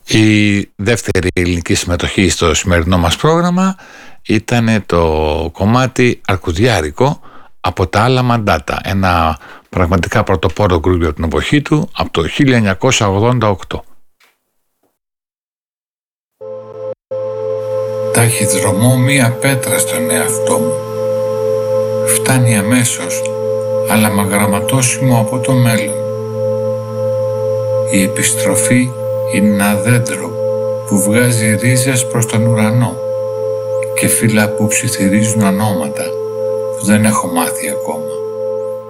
Η δεύτερη ελληνική συμμετοχή στο σημερινό μας πρόγραμμα ήταν το κομμάτι αρκουδιάρικο από τα άλλα μαντάτα, ένα πραγματικά πρωτοπόρο γκρουπ για την εποχή του από το 1988. Ταχυδρομώ μία πέτρα στον εαυτό μου. Φτάνει αμέσως, αλλά μαγραμματώσιμο από το μέλλον. Η επιστροφή είναι ένα δέντρο που βγάζει ρίζες προς τον ουρανό και φύλλα που ψιθυρίζουν ονόματα που δεν έχω μάθει ακόμα.